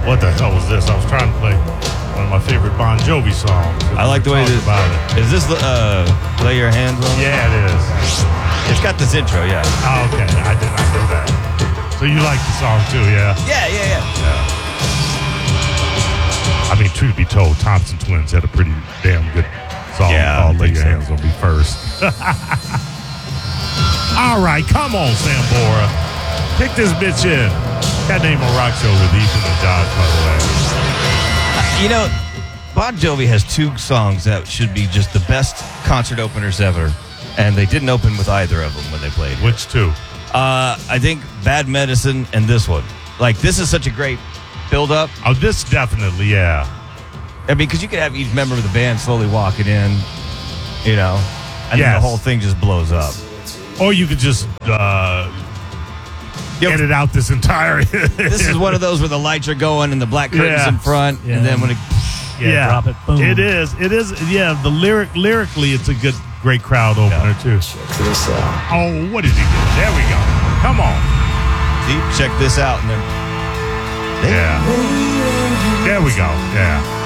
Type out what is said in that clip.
What the hell was this? I was trying to play one of my favorite Bon Jovi songs. I like the way this. About it. Is this Lay Your Hands on It? Yeah, it is. It's got this intro, yeah. Oh, okay, I did not know that. So you like the song too, yeah? Yeah. I mean, truth be told, Thompson Twins had a pretty damn good song called Lay Your Hands on Me First. All right, come on, Sambora. Pick this bitch in. Cat Named Rock Show with Ethan and Josh, by the way. You know, Bon Jovi has two songs that should be just the best concert openers ever, and they didn't open with either of them when they played. Which two? I think Bad Medicine and this one. Like, this is such a great build-up. Oh, this definitely, yeah. I mean, because you could have each member of the band slowly walking in, you know, and then the whole thing just blows up. Or you could just edit out this entire... This is one of those where the lights are going and the black curtains in front, and then when it... drop it, boom. It is, yeah, the lyrically, it's a great crowd opener, too. Check this out. Oh, what did he do? There we go. Come on. See, check this out, and then... Yeah. There we go, yeah.